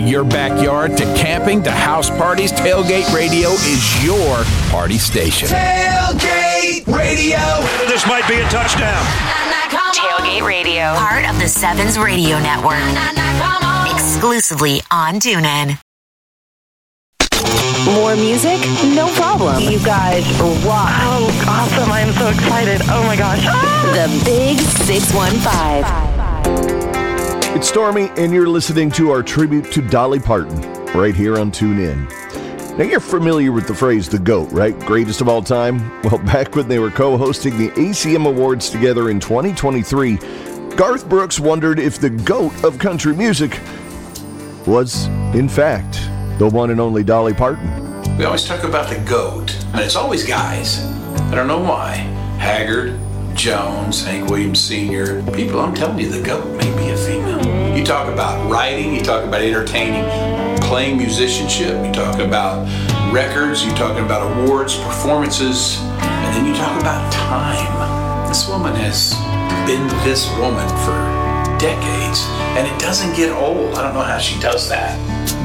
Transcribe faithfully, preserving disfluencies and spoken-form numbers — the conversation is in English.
your backyard to camping to house parties, Tailgate Radio is your party station. Tailgate Radio. This might be a touchdown. Tailgate Radio, part of the Sevens Radio Network. Exclusively on TuneIn. More music? No problem. You guys rock. Oh, awesome. I'm so excited. Oh, my gosh. Ah! The Big six one five. It's Stormy, and you're listening to our tribute to Dolly Parton right here on TuneIn. Now, you're familiar with the phrase, the GOAT, right? Greatest of all time? Well, back when they were co-hosting the A C M Awards together in twenty twenty-three, Garth Brooks wondered if the GOAT of country music was, in fact, the one and only Dolly Parton. We always talk about the GOAT, and it's always guys. I don't know why. Haggard, Jones, Hank Williams Senior People, I'm telling you, the GOAT may be a female. You talk about writing, you talk about entertaining, playing musicianship, you talk about records, you talk about awards, performances, and then you talk about time. This woman has been this woman for decades, and it doesn't get old. I don't know how she does that.